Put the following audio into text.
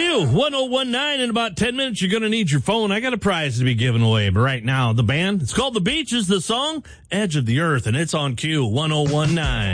Q1019. In about 10 minutes, you're going to need your phone. I got a prize to be given away. But right now, the band, it's called The Beaches, the song, Edge of the Earth, and it's on Q1019.